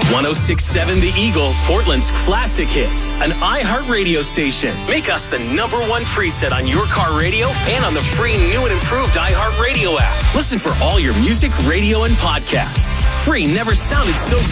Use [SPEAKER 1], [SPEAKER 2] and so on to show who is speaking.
[SPEAKER 1] 1067 The Eagle, Portland's classic hits, an iHeart radio station. Make us the number one preset on your car radio and on the free new and improved iHeart Radio app. Listen for all your music, radio, and podcasts. Free never sounded so